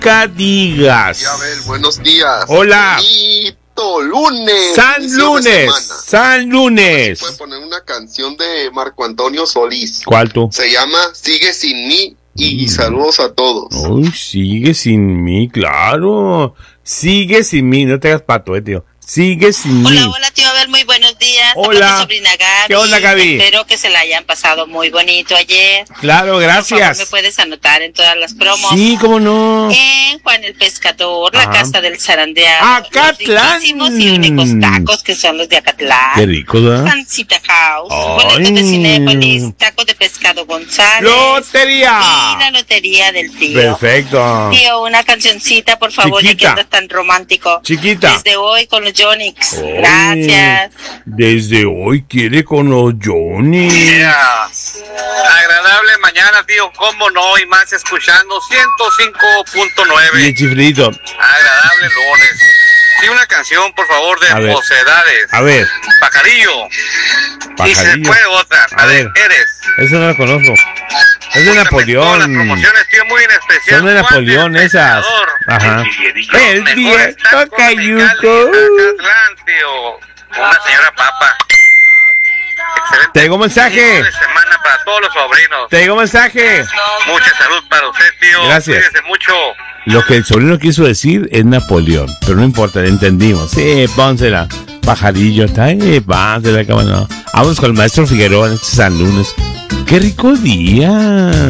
nunca digas. Sí, Abel, buenos días. Hola. Bonito lunes. San Lunes. San Lunes. Puede poner una canción de Marco Antonio Solís. ¿Cuál tú? Se llama Sigue sin mí y saludos a todos. Uy, sigue sin mí, claro. Sigue sin mí, no te hagas pato, tío. Sigue sin mí. Hola, tío Abel, muy buenos días. Hola. Habla mi sobrina Gaby. ¿Qué onda, Gaby? Espero que se la hayan pasado muy bonito ayer. Claro, Por gracias. favor, me puedes anotar en todas las promos. Sí, cómo no. En Juan el Pescador, la Ajá. casa del zarandeado. Acatlán. Los riquísimos y únicos tacos que son los de Acatlán. Qué rico, ¿verdad? Pancita House. Ay. Boletos de Cinépolis. Tacos de pescado González. ¡Lotería! Y la lotería del tío. Perfecto. Tío, una cancioncita, por favor, ya que Chiquita. andas tan romántico. Chiquita. Desde hoy con los Jonix. Oye, Gracias. Desde hoy quiere con los Johnny. Yeah. Agradable mañana, tío, cómo no, y más escuchando Y el 105.9. chiflito. Agradable lunes. Sí, una canción, por favor, de A ver. Mocedades. A ver, Pajarillo. Y se Pajarillo. puede otra, A la de ver. Eres. Eso no lo conozco. Es de Todas las Napoleón. promociones, tío, muy en especial. Son de Juan Napoleón del esas. Pescador. Ajá. El Mejores viejo tacos de cayuco. Mexicali, Acatlán, tío. Una señora papa. Excelente. Te digo mensaje. Fin de semana para todos los sobrinos. Te digo mensaje. Mucha salud para usted, tío. Gracias. Cuídese mucho. Lo que el sobrino quiso decir es Napoleón, pero no importa, entendimos. Sí, pónsela. Pajarillo, está pónsela, cómo no. Vamos con el maestro Figueroa en este San Lunes. ¡Qué rico día!